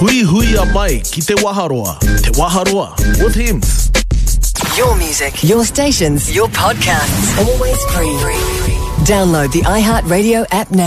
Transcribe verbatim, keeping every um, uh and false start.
Hui hui a mai ki te Waharoa. Te Waharoa with Hims. Your music, your stations, your podcasts, always free. Download the iHeartRadio app now.